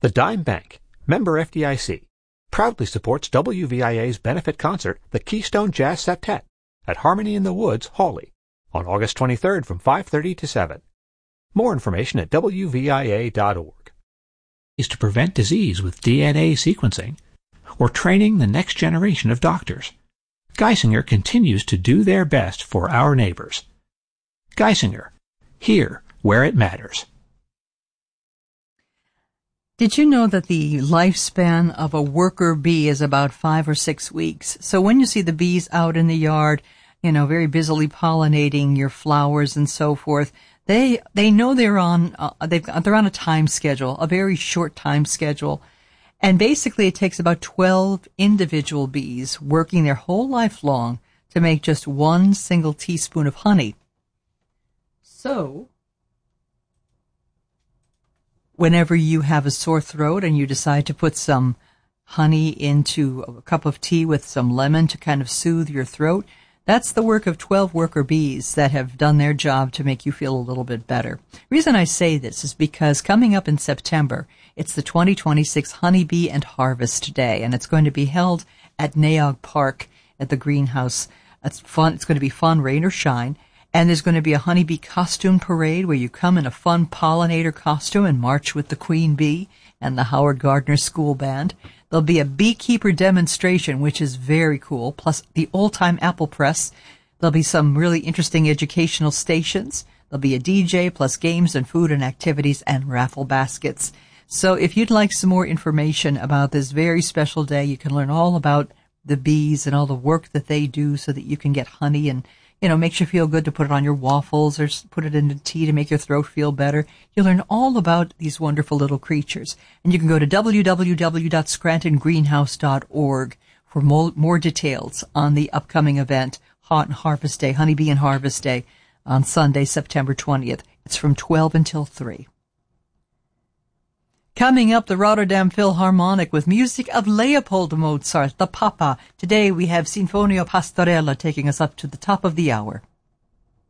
The Dime Bank, member FDIC, proudly supports WVIA's benefit concert, the Keystone Jazz Septet, at Harmony in the Woods, Hawley, on August 23rd from 5:30 to 7. More information at WVIA.org. Is to prevent disease with DNA sequencing, or training the next generation of doctors. Geisinger continues to do their best for our neighbors. Geisinger, here where it matters. Did you know that the lifespan of a worker bee is about 5 or 6 weeks? So when you see the bees out in the yard, very busily pollinating your flowers and so forth, they know they're on a time schedule, a very short time schedule. And basically it takes about 12 individual bees working their whole life long to make just 1 single teaspoon of honey. So whenever you have a sore throat and you decide to put some honey into a cup of tea with some lemon to kind of soothe your throat, that's the work of 12 worker bees that have done their job to make you feel a little bit better. The reason I say this is because coming up in September, it's the 2026 Honeybee and Harvest Day, and it's going to be held at Naog Park at the greenhouse. It's fun. It's going to be fun, rain or shine. And there's going to be a honeybee costume parade where you come in a fun pollinator costume and march with the queen bee and the Howard Gardner School Band. There'll be a beekeeper demonstration, which is very cool, plus the old-time apple press. There'll be some really interesting educational stations. There'll be a DJ, plus games and food and activities and raffle baskets. So if you'd like some more information about this very special day, you can learn all about the bees and all the work that they do so that you can get honey and makes you feel good to put it on your waffles or put it into tea to make your throat feel better. You'll learn all about these wonderful little creatures. And you can go to www.scrantongreenhouse.org for more details on the upcoming event, Harvest Day, Honeybee and Harvest Day, on Sunday, September 20th. It's from 12 until 3. Coming up, the Rotterdam Philharmonic with music of Leopold Mozart, the Papa. Today we have Sinfonia Pastorella taking us up to the top of the hour.